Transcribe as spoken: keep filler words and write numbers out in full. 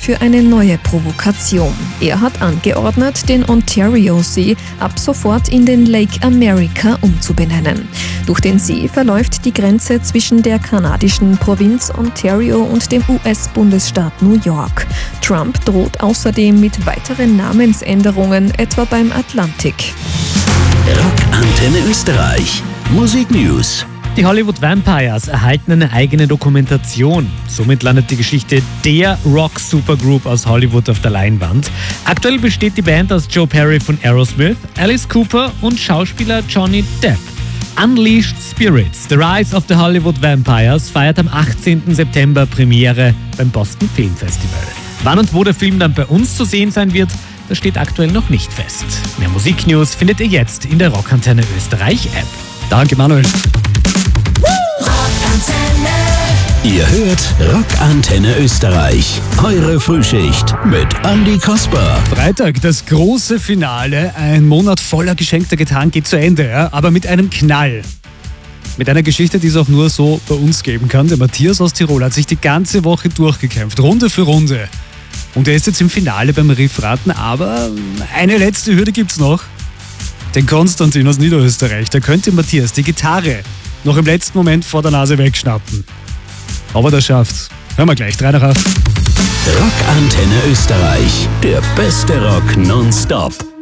für eine neue Provokation. Er hat angeordnet, den Ontario-See ab sofort in den Lake America umzubenennen. Durch den See verläuft die Grenze zwischen der kanadischen Provinz Ontario und dem U S-Bundesstaat New York. Trump droht außerdem mit weiteren Namensänderungen, etwa beim Atlantik. Rockantenne Österreich. Musik News. Die Hollywood Vampires erhalten eine eigene Dokumentation. Somit landet die Geschichte der Rock-Supergroup aus Hollywood auf der Leinwand. Aktuell besteht die Band aus Joe Perry von Aerosmith, Alice Cooper und Schauspieler Johnny Depp. Unleashed Spirits, The Rise of the Hollywood Vampires, feiert am achtzehnten September Premiere beim Boston Film Festival. Wann und wo der Film dann bei uns zu sehen sein wird, das steht aktuell noch nicht fest. Mehr Musiknews findet ihr jetzt in der Rockantenne Österreich App. Danke, Manuel. Ihr hört Rockantenne Österreich. Eure Frühschicht mit Andi Kasper. Freitag, das große Finale. Ein Monat voller geschenkter Gitarren geht zu Ende, ja? Aber mit einem Knall. Mit einer Geschichte, die es auch nur so bei uns geben kann. Der Matthias aus Tirol hat sich die ganze Woche durchgekämpft, Runde für Runde. Und er ist jetzt im Finale beim Riffraten, aber eine letzte Hürde gibt's noch. Den Konstantin aus Niederösterreich, da könnte Matthias die Gitarre noch im letzten Moment vor der Nase wegschnappen. Aber das schafft's. Hören wir gleich, drei nach acht. Rockantenne Österreich, der beste Rock nonstop.